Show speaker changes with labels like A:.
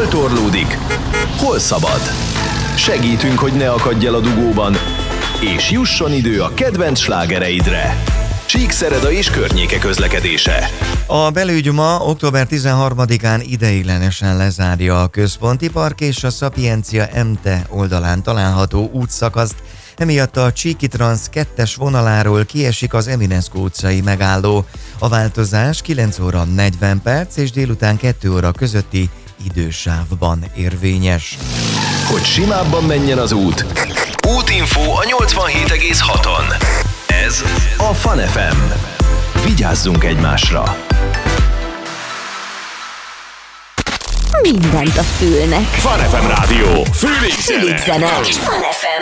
A: hol torlódik, hol szabad. Segítünk, hogy ne akadj el a dugóban, és jusson idő a kedvenc slágereidre. Csíkszereda és környéke közlekedése.
B: A belügy ma, október 13-án ideiglenesen lezárja a Központi Park és a Szapiencia MTE oldalán található útszakaszt, emiatt a Csíki Transz 2-es vonaláról kiesik az Eminescu utcai megálló. A változás 9 óra 40 perc és délután 2 óra közötti idősávban érvényes.
A: Hogy simábban menjen az út. Útinfó a 87,6-on. Ez a Fun FM. Vigyázzunk egymásra!
C: Mindent a fülnek.
D: Fun FM Rádió. Fülig zene.
C: Fun FM.